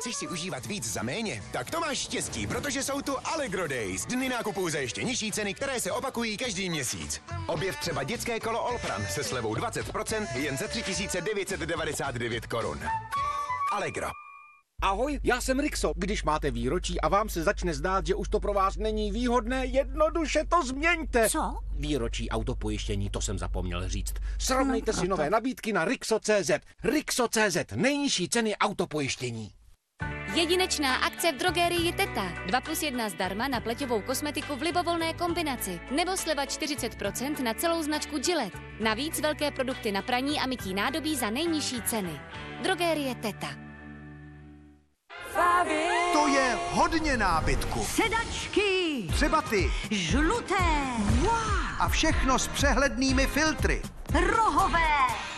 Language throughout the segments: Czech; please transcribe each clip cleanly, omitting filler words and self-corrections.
Chceš si užívat víc za méně? Tak to máš štěstí, protože jsou tu Allegro Days. Dny nákupů za ještě nižší ceny, které se opakují každý měsíc. Objev třeba dětské kolo Olpran se slevou 20% jen za 3999 korun. Allegro. Ahoj, já jsem Rixo. Když máte výročí a vám se začne zdát, že už to pro vás není výhodné, jednoduše to změňte. Co? Výročí autopojištění, to jsem zapomněl říct. Srovnejte si nové nabídky na Rixo.cz. Rixo.cz, nejnižší ceny autopojištění. Jedinečná akce v drogerii Teta. 2+1 zdarma na pleťovou kosmetiku v libovolné kombinaci. Nebo sleva 40% na celou značku Gillette. Navíc velké produkty na praní a mytí nádobí za nejnižší ceny. Drogerie Teta. To je hodně nábytku. Sedačky. Třeba ty. Žluté. Wow. A všechno s přehlednými filtry. Rohové.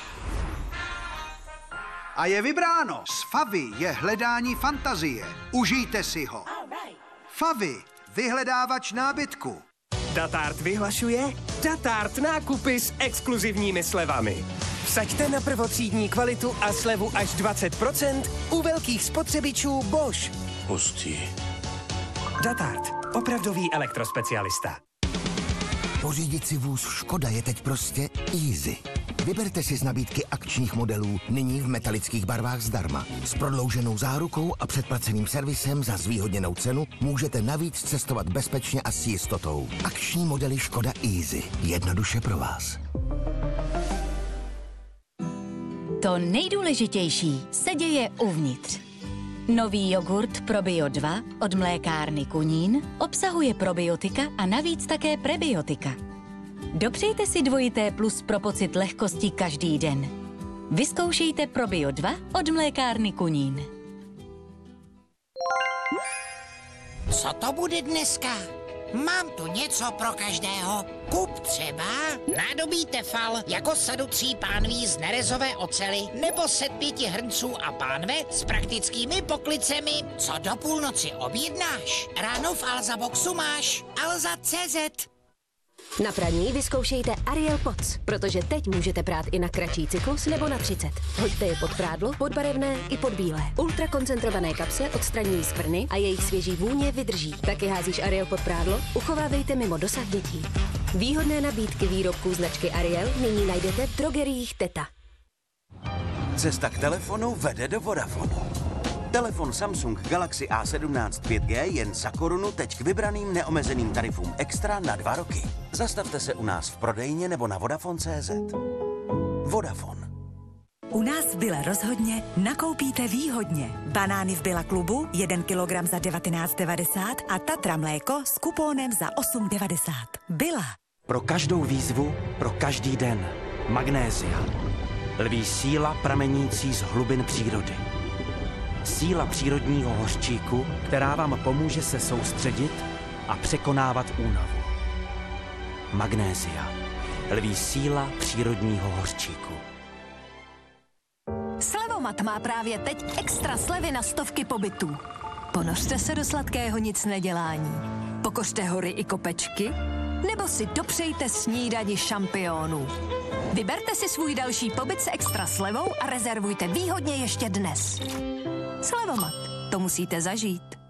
A je vybráno. S Favy je hledání fantazie. Užijte si ho. Favy, vyhledávač nábytku. Datart vyhlašuje Datart nákupy s exkluzivními slevami. Vsaďte na prvotřídní kvalitu a slevu až 20% u velkých spotřebičů Bosch. Hustý. Datart, opravdový elektrospecialista. Pořídit si vůz Škoda je teď prostě easy. Vyberte si z nabídky akčních modelů nyní v metalických barvách zdarma. S prodlouženou zárukou a předplaceným servisem za zvýhodněnou cenu můžete navíc cestovat bezpečně a s jistotou. Akční modely Škoda Easy. Jednoduše pro vás. To nejdůležitější se děje uvnitř. Nový jogurt Probio 2 od mlékárny Kunín obsahuje probiotika a navíc také prebiotika. Dopřejte si dvojité plus pro pocit lehkosti každý den. Vyzkoušejte Probio 2 od mlékárny Kunín. Co to bude dneska? Mám tu něco pro každého. Kup třeba nádobí Tefal jako sadu 3 pánví z nerezové oceli nebo set 5 hrnců a pánve s praktickými poklicemi. Co do půlnoci objednáš? Ráno v Alza Boxu máš Alza.cz. Na praní vyzkoušejte Ariel Pods, protože teď můžete prát i na kratší cyklus nebo na 30. Hoďte je pod prádlo, pod barevné i pod bílé. Ultrakoncentrované kapse odstraňují skvrny a jejich svěží vůně vydrží. Taky házíš Ariel pod prádlo? Uchovávejte mimo dosah dětí. Výhodné nabídky výrobků značky Ariel nyní najdete v drogeriích Teta. Cesta k telefonu vede do Vodafonu. Telefon Samsung Galaxy A17 5G jen za korunu teď k vybraným neomezeným tarifům extra na 2 roky. Zastavte se u nás v prodejně nebo na Vodafone.cz. Vodafone. U nás v Bile rozhodně nakoupíte výhodně. Banány v Billa klubu 1 kilogram za 19,90 a Tatra mléko s kupónem za 8,90. Billa. Pro každou výzvu, pro každý den. Magnézia. Lví síla pramenící z hlubin přírody. Síla přírodního hořčíku, která vám pomůže se soustředit a překonávat únavu. Magnézia. Lví síla přírodního hořčíku. Slevomat má právě teď extra slevy na stovky pobytů. Ponořte se do sladkého nic nedělání. Pokořte hory i kopečky, nebo si dopřejte snídani šampionů. Vyberte si svůj další pobyt s extra slevou a rezervujte výhodně ještě dnes. Slevomat. To musíte zažít.